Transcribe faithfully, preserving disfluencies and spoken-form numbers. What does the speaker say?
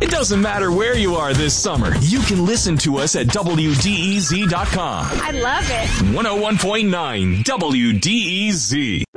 It doesn't matter where you are this summer. You can listen to us at W D E Z dot com. I love it. one oh one point nine W D E Z.